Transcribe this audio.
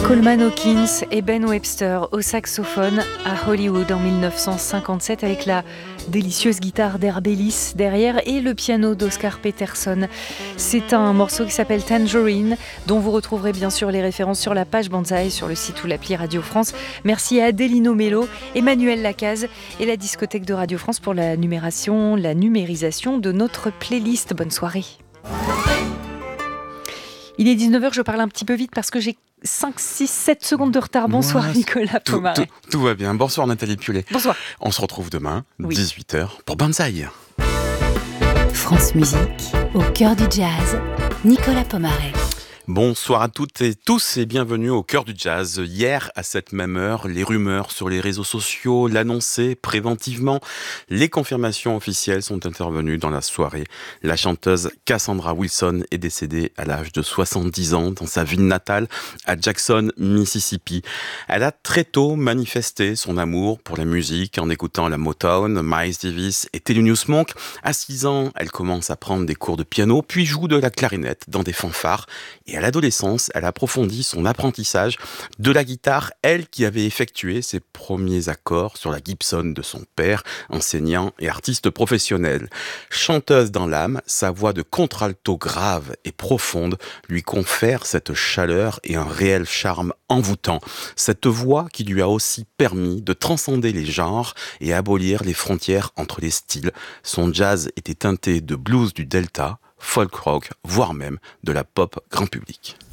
Coleman Hawkins et Ben Webster au saxophone à Hollywood en 1957 avec la délicieuse guitare d'Herb Ellis derrière et le piano d'Oscar Peterson. C'est un morceau qui s'appelle Tangerine, dont vous retrouverez bien sûr les références sur la page Banzai, sur le site ou l'appli Radio France. Merci à Adélino Mello, Emmanuel Lacaze et la discothèque de Radio France pour la numérisation de notre playlist. Bonne soirée. Il est 19h, je parle un petit peu vite parce que j'ai 5, 6, 7 secondes de retard. Bonsoir Nicolas Pomaret. Tout va bien. Bonsoir Nathalie Piolet. Bonsoir. On se retrouve demain, 18h, pour Banzai. France Musique, au cœur du jazz, Nicolas Pomaret. Bonsoir à toutes et tous et bienvenue au cœur du jazz. Hier, à cette même heure, les rumeurs sur les réseaux sociaux l'annonçaient préventivement. Les confirmations officielles sont intervenues dans la soirée. La chanteuse Cassandra Wilson est décédée à l'âge de 70 ans dans sa ville natale à Jackson, Mississippi. Elle a très tôt manifesté son amour pour la musique en écoutant la Motown, Miles Davis et Thelonious Monk. À 6 ans, elle commence à prendre des cours de piano, puis joue de la clarinette dans des fanfares. Et à l'adolescence, elle approfondit son apprentissage de la guitare, elle qui avait effectué ses premiers accords sur la Gibson de son père, enseignant et artiste professionnel. Chanteuse dans l'âme, sa voix de contralto grave et profonde lui confère cette chaleur et un réel charme envoûtant. Cette voix qui lui a aussi permis de transcender les genres et abolir les frontières entre les styles. Son jazz était teinté de blues du Delta, folk rock, voire même de la pop grand public.